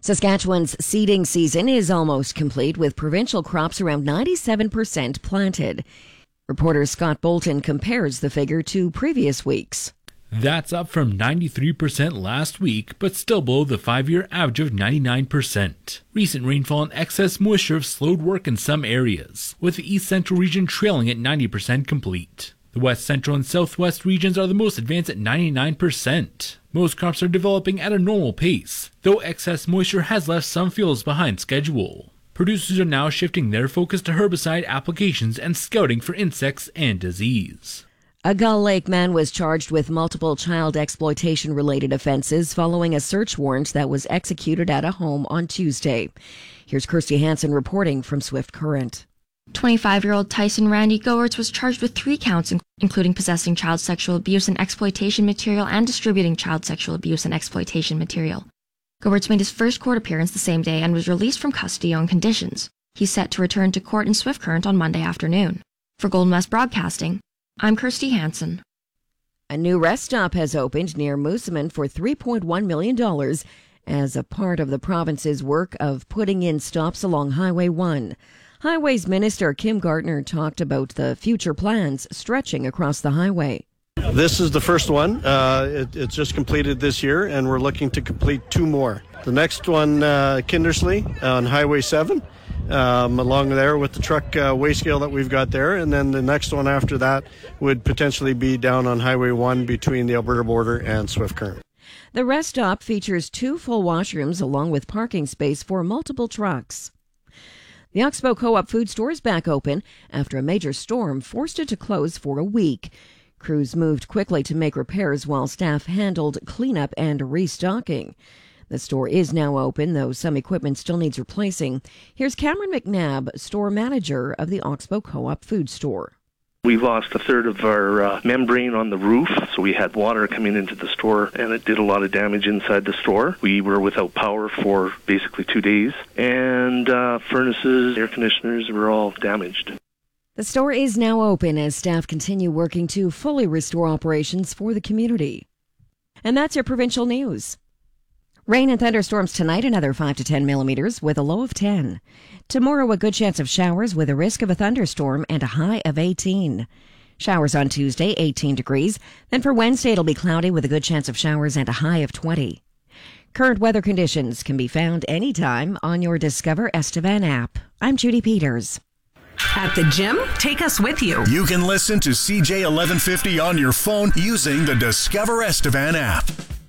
Saskatchewan's seeding season is almost complete, with provincial crops around 97% planted. Reporter Scott Bolton compares the figure to previous weeks. That's up from 93% last week, but still below the 5-year average of 99%. Recent rainfall and excess moisture have slowed work in some areas, with the East Central region trailing at 90% complete. The West Central and Southwest regions are the most advanced at 99%. Most crops are developing at a normal pace, though excess moisture has left some fields behind schedule. Producers are now shifting their focus to herbicide applications and scouting for insects and disease. A Gull Lake man was charged with multiple child exploitation-related offenses following a search warrant that was executed at a home on Tuesday. Here's Kirsty Hansen reporting from Swift Current. 25-year-old Tyson Randy Goertz was charged with 3 counts, including possessing child sexual abuse and exploitation material and distributing child sexual abuse and exploitation material. Goertz made his first court appearance the same day and was released from custody on conditions. He's set to return to court in Swift Current on Monday afternoon. For Golden West Broadcasting, I'm Kirsty Hansen. A new rest stop has opened near Moosomin for $3.1 million as a part of the province's work of putting in stops along Highway 1. Highways Minister Kim Gardner talked about the future plans stretching across the highway. This is the first one. It's just completed this year, and we're looking to complete 2 more. The next one, Kindersley on Highway 7, along there with the truck weigh scale that we've got there. And then the next one after that would potentially be down on Highway 1 between the Alberta border and Swift Current. The rest stop features 2 full washrooms along with parking space for multiple trucks. The Oxbow Co-op food store is back open after a major storm forced it to close for a week. Crews moved quickly to make repairs while staff handled cleanup and restocking. The store is now open, though some equipment still needs replacing. Here's Cameron McNabb, store manager of the Oxbow Co-op food store. We lost a third of our membrane on the roof, so we had water coming into the store, and it did a lot of damage inside the store. We were without power for basically 2 days, and furnaces, air conditioners were all damaged. The store is now open as staff continue working to fully restore operations for the community. And that's your provincial news. Rain and thunderstorms tonight, another 5 to 10 millimeters with a low of 10. Tomorrow, a good chance of showers with a risk of a thunderstorm and a high of 18. Showers on Tuesday, 18 degrees. Then for Wednesday, it'll be cloudy with a good chance of showers and a high of 20. Current weather conditions can be found anytime on your Discover Estevan app. I'm Judy Peters. At the gym? Take us with you. You can listen to CJ 1150 on your phone using the Discover Estevan app.